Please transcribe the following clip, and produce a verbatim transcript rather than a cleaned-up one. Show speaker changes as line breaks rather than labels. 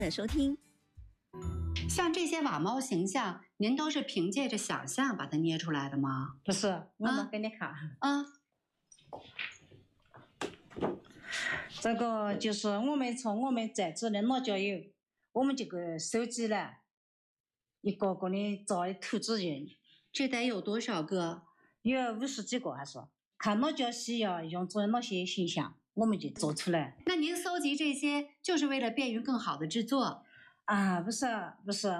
的收听。
像这些瓦猫形象，您都是凭借着想象把它捏出来的吗？
不是，我们给你看
啊，
这个就是我们从我们在职的老交友，我们这个收集了一个个的照的图纸人，
这得有多少个？
有五十几个还是？看老交需要用做哪些形象，我们就做出来。
那您搜集这些就是为了便于更好的制作？
啊，不是不是，